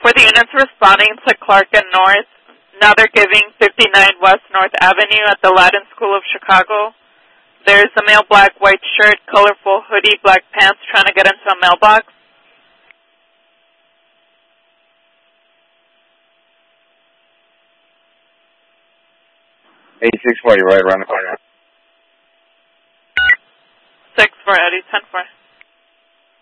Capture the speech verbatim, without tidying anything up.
For the units responding to Clark and North, now they're giving fifty-nine West North Avenue at the Latin School of Chicago. There's a male black white shirt, colorful hoodie, black pants trying to get into a mailbox. eighty-six forty, right around the corner. six for Eddie, ten four.